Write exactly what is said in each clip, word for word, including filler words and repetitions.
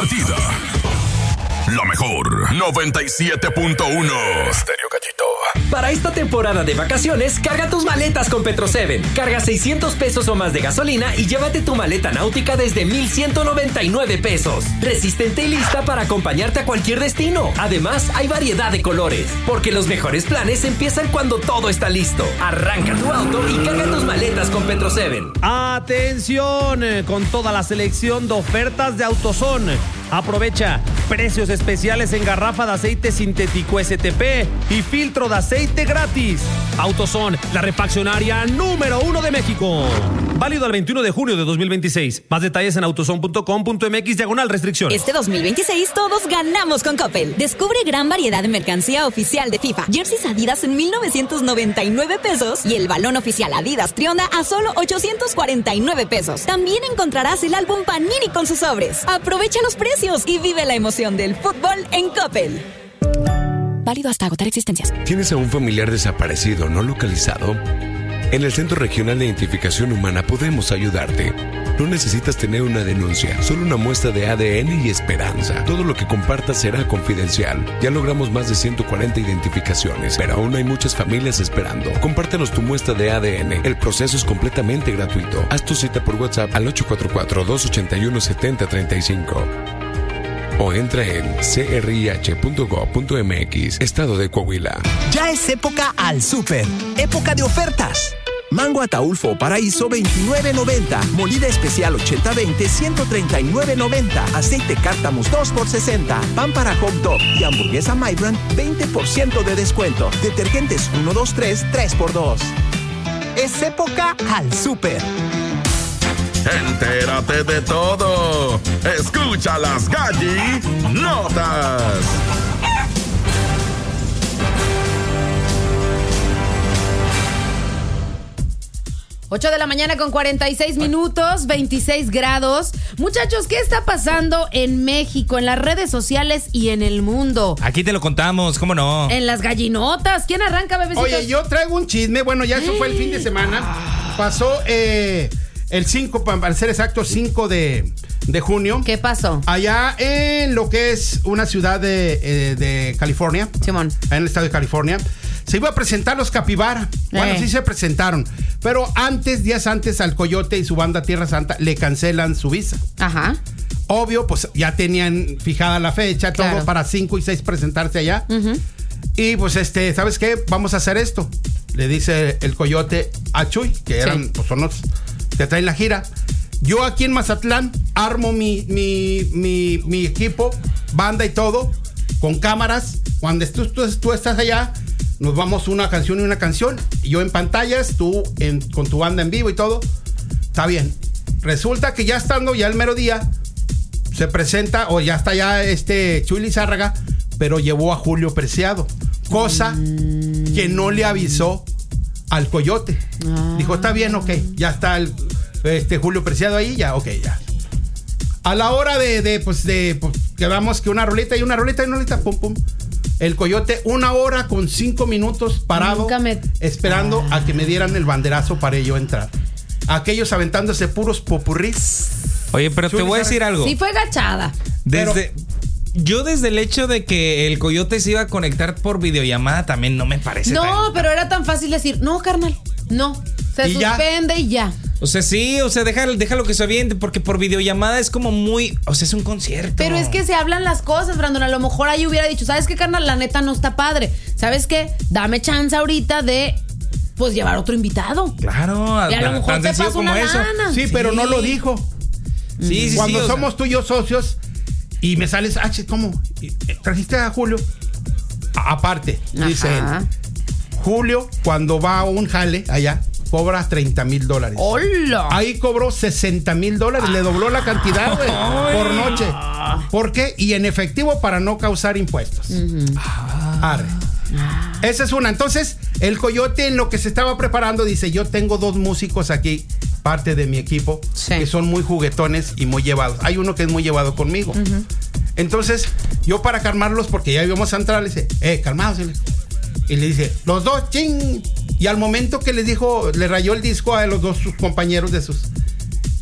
divertida. La mejor noventa y siete punto uno Estéreo Gallito. Para esta temporada de vacaciones, carga tus maletas con Petro siete. Carga seiscientos pesos o más de gasolina y llévate tu maleta náutica desde mil ciento noventa y nueve pesos. Resistente y lista para acompañarte a cualquier destino. Además, hay variedad de colores, porque los mejores planes empiezan cuando todo está listo. Arranca tu auto y carga tus maletas con Petro siete. Atención, con toda la selección de ofertas de AutoZone. Aprovecha precios especiales en garrafa de aceite sintético S T P y filtro de aceite gratis. AutoZone, la refaccionaria número uno de México. Válido al veintiuno de junio de dos mil veintiséis. Más detalles en autozone punto com punto m x diagonal restricciones. Este dos mil veintiséis todos ganamos con Coppel. Descubre gran variedad de mercancía oficial de FIFA. Jerseys Adidas en mil novecientos noventa y nueve pesos y el balón oficial Adidas Trionda a solo ochocientos cuarenta y nueve pesos. También encontrarás el álbum Panini con sus sobres. Aprovecha los precios y vive la emoción del fútbol en Coppel. Válido hasta agotar existencias. ¿Tienes a un familiar desaparecido no localizado? En el Centro Regional de Identificación Humana podemos ayudarte. No necesitas tener una denuncia, solo una muestra de A D N y esperanza. Todo lo que compartas será confidencial. Ya logramos más de ciento cuarenta identificaciones, pero aún hay muchas familias esperando. Compártenos tu muestra de A D N. El proceso es completamente gratuito. Haz tu cita por WhatsApp al ocho cuatro cuatro, dos ocho uno, siete cero tres cinco. O entra en c r i h punto gov punto m x, Estado de Coahuila. Ya es época al súper. Época de ofertas. Mango Ataulfo o Paraíso veintinueve noventa. Molida especial ochenta veinte ciento treinta y nueve noventa. Aceite Cártamus dos por sesenta. Pan para hot dog y hamburguesa Mybran veinte por ciento de descuento. Detergentes uno dos tres tres por dos. Es época al súper. Entérate de todo. Escucha las gallinotas. ocho de la mañana con cuarenta y seis minutos, veintiséis grados. Muchachos, ¿qué está pasando en México, en las redes sociales y en el mundo? Aquí te lo contamos, ¿cómo no? En las gallinotas. ¿Quién arranca, bebecitos? Oye, yo traigo un chisme. Bueno, ya eso fue el fin de semana. Pasó eh, el cinco, para ser exacto, cinco de, de junio. ¿Qué pasó? Allá en lo que es una ciudad de, eh, de California. Simón. En el estado de California. Se iba a presentar los Capibara. Bueno, Eh. sí se presentaron. Pero antes, días antes, al Coyote y su banda Tierra Santa le cancelan su visa. Ajá. Obvio, pues ya tenían fijada la fecha, todo Claro. para cinco y seis presentarse allá. Ujú. Y pues, este, ¿sabes qué? Vamos a hacer esto. Le dice el Coyote a Chuy, que eran, Sí. pues son los que traen la gira. Yo aquí en Mazatlán armo mi, mi, mi, mi equipo, banda y todo, con cámaras. Cuando tú, tú, tú estás allá, nos vamos una canción y una canción. Yo en pantallas, tú en, con tu banda en vivo y todo. Está bien. Resulta que ya estando ya el mero día, se presenta, o ya está ya este Chuy Lizárraga, pero llevó a Julio Preciado. Cosa mm. que no le avisó al Coyote. Ah. Dijo, está bien, ok. Ya está el, este Julio Preciado ahí, ya, ok, ya. A la hora de, de pues, de, pues, quedamos que una roleta y una roleta y una roleta, pum, pum. El Coyote, una hora con cinco minutos parado, me... esperando ah. a que me dieran el banderazo para yo entrar. Aquellos aventándose puros popurrís. Oye, pero te voy a decir algo. Sí fue gachada. Desde... Pero... Yo desde el hecho de que el Coyote se iba a conectar por videollamada también no me parece No, tan... pero era tan fácil decir, no, carnal, no. Se ¿Y suspende ya? y ya. O sea, sí, o sea, déjalo, déjalo que se aviente, porque por videollamada es como muy... O sea, es un concierto. Pero es que se hablan las cosas, Brandon. A lo mejor ahí hubiera dicho, ¿sabes qué, carnal? La neta no está padre. ¿Sabes qué? Dame chance ahorita de... Pues llevar otro invitado. Claro. Y a lo mejor tan te pasa como una eso. lana. Sí, pero sí. no lo dijo. Sí, sí, Cuando sí, somos sea... tú y yo socios y me sales, ah, ¿cómo? ¿Trajiste a Julio? A- aparte, Ajá. dice él. Julio, cuando va a un jale allá, cobra treinta mil dólares. ¡Hola! Ahí cobró sesenta mil dólares. Ah. Le dobló la cantidad, güey, por noche. ¿Por qué? Y en efectivo para no causar impuestos. Uh-huh. Ah. Arre. Ah. Esa es una. Entonces, el Coyote en lo que se estaba preparando dice, yo tengo dos músicos aquí, parte de mi equipo, sí. que son muy juguetones y muy llevados. Hay uno que es muy llevado conmigo. Uh-huh. Entonces, yo para calmarlos, porque ya íbamos a entrar, le dice, eh, calmados. Y le dice, los dos, ching. Y al momento que les dijo, le rayó el disco a los dos sus compañeros de sus...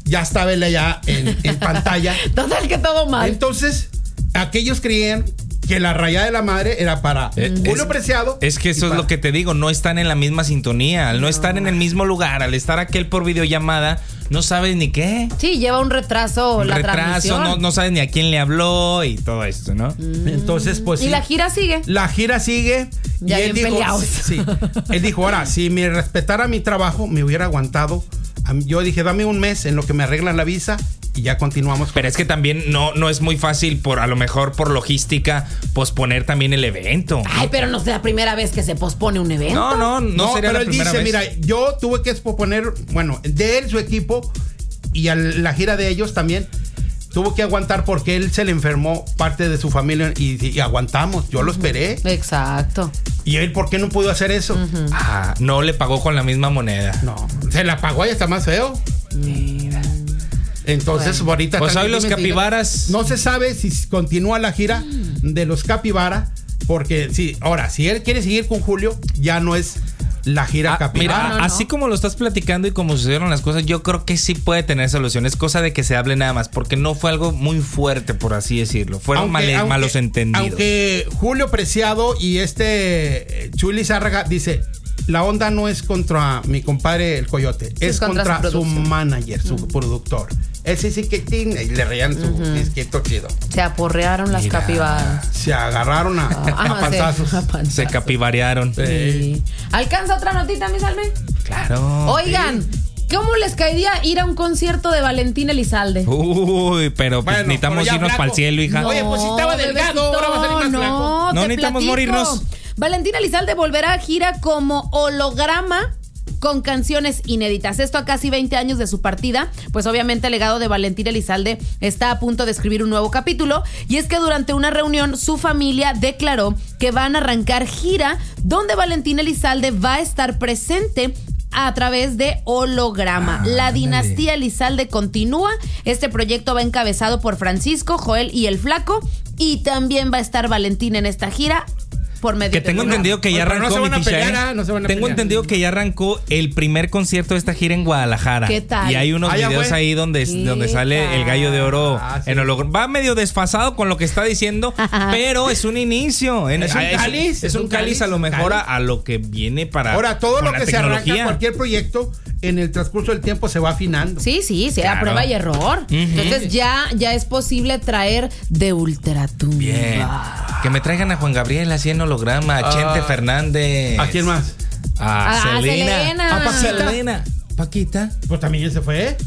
ya estaba él allá en, en pantalla. Total que todo mal. Entonces, aquellos creían que la rayada de la madre era para Eh, Julio es- Preciado. Es que eso y es para- lo que te digo, no están en la misma sintonía. Al no, estar en el mismo lugar, al estar aquel por videollamada, no sabes ni qué. Sí, lleva un retraso Un la retraso, transmisión. no, no sabes ni a quién le habló y todo esto, ¿no? Entonces, pues Y sí. la gira sigue. La gira sigue. Ya y él bien dijo, peleados. sí, sí. Él dijo, ahora, si me respetara mi trabajo, me hubiera aguantado. Am- Yo dije, dame un mes en lo que me arreglan la visa y ya continuamos. Pero es que también no, no es muy fácil, por a lo mejor por logística, posponer también el evento. Ay, pero no es la primera vez que se pospone un evento. No, no, no, No, sería pero la él primera dice, vez. mira, yo tuve que posponer, bueno, de él, su equipo y a la gira de ellos también. Tuvo que aguantar porque él se le enfermó parte de su familia y, y aguantamos. Yo lo esperé. Exacto. ¿Y él por qué no pudo hacer eso? Ah, no le pagó con la misma moneda. No, se la pagó y está más feo. Mira. Entonces, ahorita. Pues están hoy los dime, dime. capibaras. No se sabe si continúa la gira de los capibara. Porque sí, ahora, si él quiere seguir con Julio, ya no es la gira Ah, capibara. mira, no, no. así como lo estás platicando y como sucedieron las cosas, yo creo que sí puede tener solución. Es cosa de que se hable nada más, porque no fue algo muy fuerte, por así decirlo. Fueron Aunque- male- aunque- malos entendidos. Aunque Julio Preciado y este eh, Chuy Lizárraga dice, la onda no es contra mi compadre el Coyote, Sí, es es contra contra, su su, producción. manager, su productor. Ese sí que tin, y le reían su disquito chido. Se aporrearon las Mira. capibaras. Se agarraron a, a Ah, panzazos. sí, a panzazos. Se capivarearon. Sí. ¿Alcanza otra notita, mi Salme? Claro. Oigan, ¿cómo les caería ir a un concierto de Valentín Elizalde? Uy, pero pues, Bueno, necesitamos pero ya irnos flaco. para el cielo, hija. No. Oye, pues si estaba delgado, ahora va a salir más no, flaco. No te necesitamos platico. morirnos. Valentín Elizalde volverá a gira como holograma con canciones inéditas. Esto a casi veinte años de su partida, pues obviamente el legado de Valentín Elizalde está a punto de escribir un nuevo capítulo, y es que durante una reunión su familia declaró que van a arrancar gira donde Valentín Elizalde va a estar presente a través de holograma. Ah, La ándale. dinastía Elizalde continúa. Este proyecto va encabezado por Francisco, Joel y el Flaco, y también va a estar Valentín en esta gira por medio Que de tengo holograma. entendido que ya Oye, pero no arrancó se van a mi Tisha, pelear, ¿eh? ah, no se van a Tengo pelear. entendido que ya arrancó el primer concierto de esta gira en Guadalajara. ¿Qué tal? Y hay unos Ah, ya videos fue. ahí donde, ¿Qué donde sale el gallo de oro Ah, sí. en holograma. Va medio desfasado con lo que está diciendo, pero es un inicio. En- Es un ah, cáliz, Es, un cáliz a lo mejor a, cáliz. a lo que viene para. Ahora, todo con lo la que se arranca, tecnología. cualquier proyecto, en el transcurso del tiempo se va afinando. Sí, sí, sea Claro. prueba y error. Ujú. Entonces ya, ya es posible traer de ultratumba. Bien. Que me traigan a Juan Gabriel así en holograma, a Chente Fernández. ¿A quién más? A A Selena. Selena. A Paquita. Selena. Paquita. Pues también ya se fue.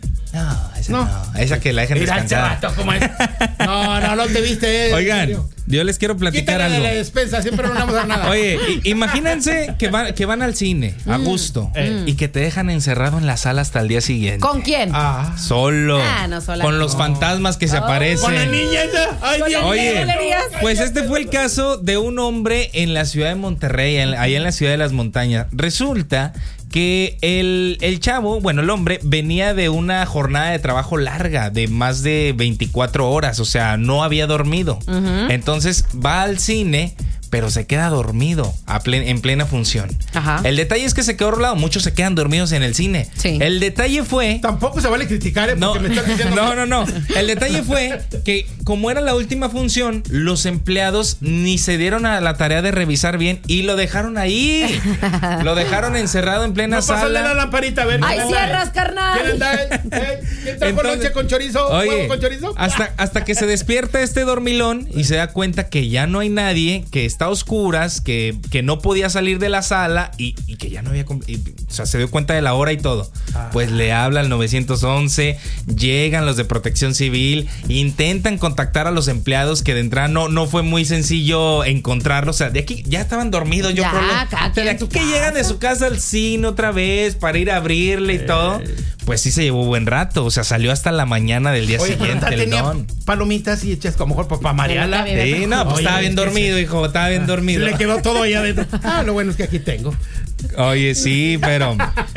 No, esa No. no. Esa que la dejen Mira este descansar. vato, ¿cómo es? No, no, no te viste. eh. Oigan, yo les quiero platicar Quítale de algo. la despensa, siempre no vamos a dar nada. Oye, i- imagínense que van, que van al cine a gusto Eh. y que te dejan encerrado en la sala hasta el día siguiente. ¿Con quién? Ah. Solo. Ah, no, sola con no. los fantasmas que se Oh. aparecen. Con la niña esa. Ay, Con Dios la Oye, niña, ¿no le digas? pues este fue el caso de un hombre en la ciudad de Monterrey, en- allá en la ciudad de las montañas. Resulta que el, el chavo, bueno, el hombre, venía de una jornada de trabajo larga, de más de veinticuatro horas, o sea, no había dormido. Entonces va al cine, pero se queda dormido a plen- en plena función. Ajá. El detalle es que se quedó rolado, muchos se quedan dormidos en el cine. Sí. El detalle fue... Tampoco se vale criticar, ¿eh? No, Porque me estás diciendo. no, no, no. El detalle fue que como era la última función, los empleados ni se dieron a la tarea de revisar bien y lo dejaron ahí. Lo dejaron encerrado en plena No, pásale sala. la lamparita, a ver. ¡Ay, ¿quién cierras, anda? carnal! ¿Quién anda? ¿Eh? ¿Quién trajo Entonces- lonche con chorizo? Oye, ¿Huevo con chorizo? hasta, hasta que se despierta este dormilón y se da cuenta que ya no hay nadie, que está a oscuras, que, que no podía salir de la sala y, y que ya no había... com- y, o sea, se dio cuenta de la hora y todo. Pues le habla al nueve once, llegan los de Protección Civil, intentan contactar a los empleados, que de entrada no, no fue muy sencillo encontrarlos. O sea, de aquí ya estaban dormidos, yo Ya, creo. cada De quien en aquí su que llegan de casa. su casa al cine otra vez para ir a abrirle y todo, pues sí se llevó buen rato. O sea, salió hasta la mañana del día Oye, pero siguiente el tenía don. palomitas y echas como mejor para marearla. Bueno, está Sí, no, pues Oye, estaba bien es que dormido, sí. hijo, estaba bien dormido. Le quedó todo ahí adentro. Ah, lo bueno es que aquí tengo. Oye, sí, pero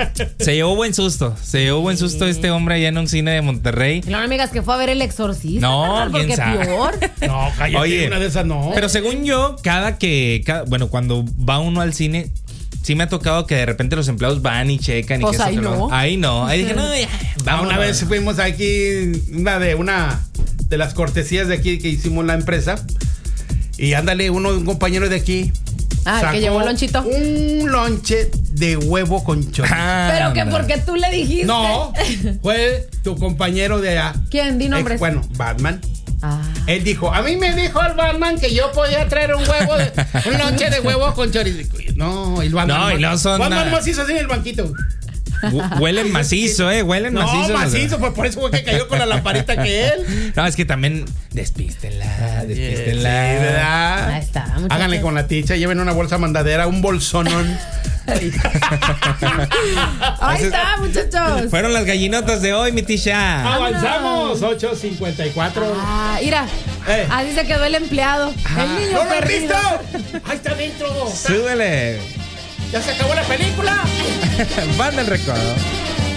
se llevó buen susto. Se llevó buen susto este hombre allá en un cine de Monterrey. Y no me digas que fue a ver El Exorcista. No, carnal, quién porque sabe. peor. No, cállate, Oye, una de esas no. Pero según yo, cada que, cada- bueno, cuando va uno al cine, sí me ha tocado que de repente los empleados van y checan y Pues que eso, ahí que lo- no. Ahí no. Ahí dije, no, ya, Vamos, una vez fuimos aquí, una de una de las cortesías de aquí que hicimos la empresa. Y ándale, uno, un compañero de aquí. Ah, el que sacó llevó el lonchito. Un lonche de huevo con chorizo. Pero que porque tú le dijiste. No, fue tu compañero de allá. ¿Quién? Di nombres. Eh, bueno, Batman. Ah. Él dijo, a mí me dijo el Batman que yo podía traer un huevo, de, un lonche de huevo con chorizo. No, el Batman. No, y no son Batman nada. macizo así en el banquito. Hu- Huelen macizo, eh. Huelen No, macizo. los- macizo, pues por eso fue que cayó con la lamparita que él. No, es que también despístenla, Sí, despístenla. ¿verdad? Ahí está, muchachos. Háganle con la ticha, lleven una bolsa mandadera, un bolsonón. Ahí está, muchachos. Fueron las gallinotas de hoy, mi tisha. Avanzamos, ocho cincuenta y cuatro. Ah, mira. Eh. Así se quedó el empleado. El niño ¡No lo has perdido. visto! ¡Ahí está adentro! Súbele. ¡Ya se acabó la película! Van del recodo.